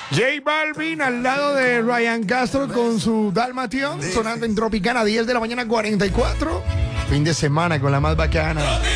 J Balvin al lado de Ryan Castro con su Dalmatión, sonando en Tropicana, 10 de la mañana, 44. Fin de semana con la más bacana.